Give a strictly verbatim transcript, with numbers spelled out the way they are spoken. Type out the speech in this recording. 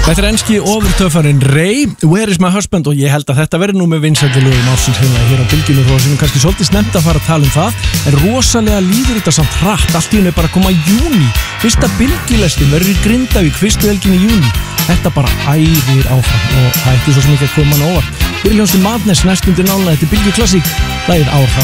Þetta er enski ofurtöffarinn Ray, Where is my husband, og ég held að þetta verður nú með vinsælli lögum ásins hérna hér á Bylgjunni, þó sem kannski svolítið snemmt að fara að tala um það, en rosalega líður þetta samt hratt, allt í henni bara að koma júní, fyrsta bylgjulestin verður í Grindavík, fyrstu helgin í júní, þetta bara æðir áfram og það ætti svo sem ekki að koma hann óvart. Fyrir hljómsveit Madness næstundir nálega, þetta er Bylgju klassík, lagið Ár hratt.